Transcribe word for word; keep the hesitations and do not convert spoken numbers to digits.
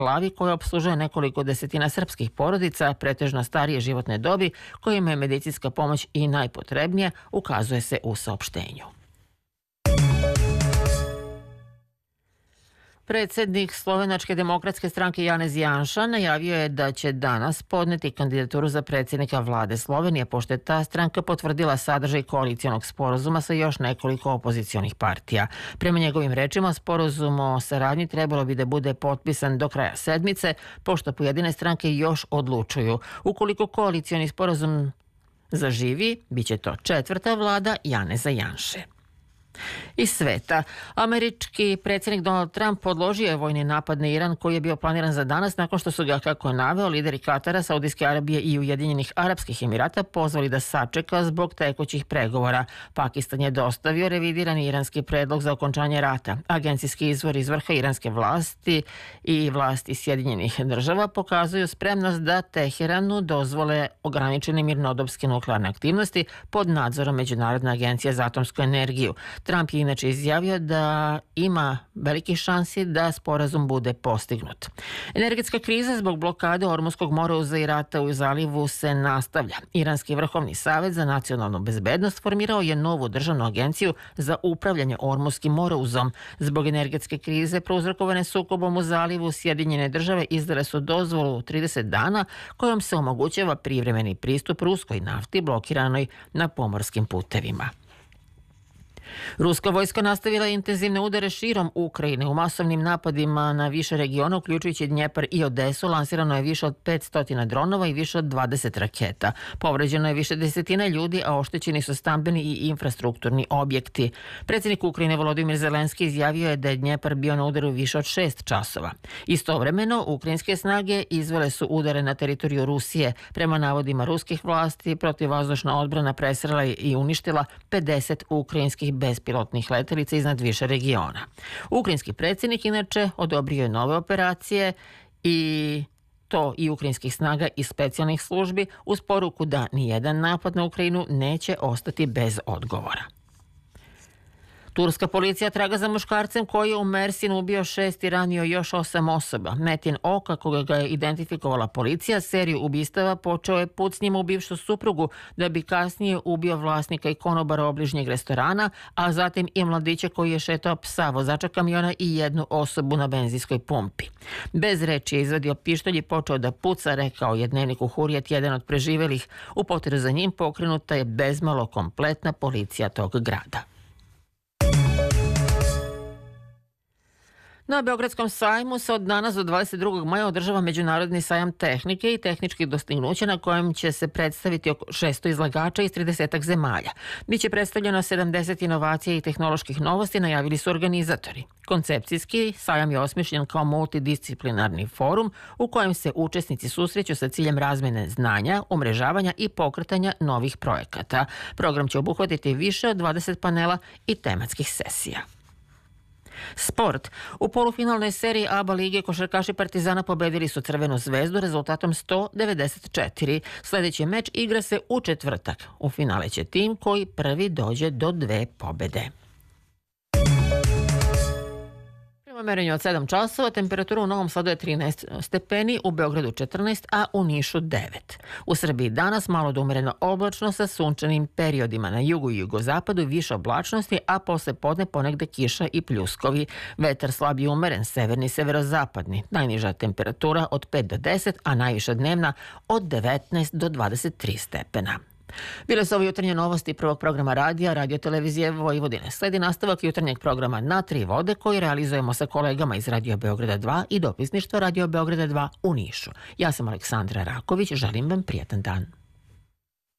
glavi koja opslužuje nekoliko desetina srpskih porodica, pretežno starije životne dobi, kojima je medicinska pomoć i najpotrebnija, ukazuje se u saopštenju. Predsednik Slovenačke demokratske stranke Janez Janša najavio je da će danas podneti kandidaturu za predsjednika vlade Slovenije, pošto je ta stranka potvrdila sadržaj koalicijonog sporazuma sa još nekoliko opozicionih partija. Prema njegovim rečima, sporazum o saradnji trebalo bi da bude potpisan do kraja sedmice, pošto pojedine stranke još odlučuju. Ukoliko koalicijoni sporazum zaživi, bit će to četvrta vlada Janeza Janše. Iz sveta. Američki predsjednik Donald Trump odložio je vojni napad na Iran koji je bio planiran za danas nakon što su ga, kako je naveo, lideri Katara, Saudijske Arabije i Ujedinjenih Arapskih Emirata pozvali da sačeka zbog tekućih pregovora. Pakistan je dostavio revidirani iranski predlog za okončanje rata. Agencijski izvor iz vrha iranske vlasti i vlasti Sjedinjenih država pokazuju spremnost da Teheranu dozvole ograničene mirnodopske nuklearne aktivnosti pod nadzorom Međunarodne agencije za atomsku energiju. Trump je inače izjavio da ima velike šansi da sporazum bude postignut. Energetska kriza zbog blokade Ormuskog mora uz Irata u zalivu se nastavlja. Iranski vrhovni savjet za nacionalnu bezbednost formirao je novu državnu agenciju za upravljanje Ormuskim morauzom. Zbog energetske krize prouzrokovane sukobom u zalivu, Sjedinjene države izdale su dozvolu trideset dana kojom se omogućava privremeni pristup ruskoj nafti blokiranoj na pomorskim putevima. Ruska vojska nastavila intenzivne udare širom Ukrajine. U masovnim napadima na više regiona, uključujući Dnjepar i Odesu, lansirano je više od petsto dronova i više od dvadeset raketa. Povređeno je više desetina ljudi, a oštećeni su stambeni i infrastrukturni objekti. Predsjednik Ukrajine Volodimir Zelenski izjavio je da je Dnjepar bio na udaru više od šest časova. Istovremeno, ukrajinske snage izvele su udare na teritoriju Rusije. Prema navodima ruskih vlasti, protivvazdušna odbrana presrela i uništila pedeset ukrajinskih bespilotnih letelica iznad više regiona. Ukrajinski predsjednik inače odobrio je nove operacije i to i ukrajinskih snaga i specijalnih službi uz poruku da nijedan napad na Ukrajinu neće ostati bez odgovora. Turska policija traga za muškarcem koji je u Mersinu ubio šest i ranio još osam osoba. Metin O, kako ga je identifikovala policija, seriju ubistava počeo je pucnjima u bivšu suprugu da bi kasnije ubio vlasnika i konobara obližnjeg restorana, a zatim i mladića koji je šetao psa, vozača kamiona i jednu osobu na benzinskoj pumpi. Bez reči je izvadio pištolj i počeo da puca, rekao je dnevniku Hurrijet, jedan od preživelih. U potrazi za njim pokrenuta je bezmalo kompletna policija tog grada. Na Beogradskom sajmu se od danas do dvadeset drugog maja održava Međunarodni sajam tehnike i tehničkih dostignuća na kojem će se predstaviti oko šesto izlagača iz tridesetak zemalja. Biće predstavljeno sedamdeset inovacija i tehnoloških novosti, najavili su organizatori. Koncepcijski sajam je osmišljen kao multidisciplinarni forum u kojem se učesnici susreću sa ciljem razmene znanja, umrežavanja i pokretanja novih projekata. Program će obuhvatiti više od dvadeset panela i tematskih sesija. Sport. U polufinalnoj seriji A B A lige košarkaši Partizana pobedili su Crvenu zvezdu rezultatom sto devedeset četiri. Sljedeći meč igra se u četvrtak. U finale će tim koji prvi dođe do dve pobede. Prema merenju od sedam časova, temperatura u Novom Sadu je trinaest stepeni, u Beogradu četrnaest, a u Nišu devet. U Srbiji danas malo do umereno oblačno sa sunčanim periodima. Na jugu i jugozapadu više oblačnosti, a posle podne ponegde kiša i pljuskovi. Vetar slab i umeren, severni i severozapadni. Najniža temperatura od pet do deset, a najviša dnevna od devetnaest do dvadeset tri stepena. Bile su ovo jutarnje novosti prvog programa radija, radio televizije Vojvodine. Sledi nastavak jutarnjeg programa Na tri vode koji realizujemo sa kolegama iz Radio Beograda dva i dopisništva Radio Beograda dva u Nišu. Ja sam Aleksandra Raković, želim vam prijatan dan.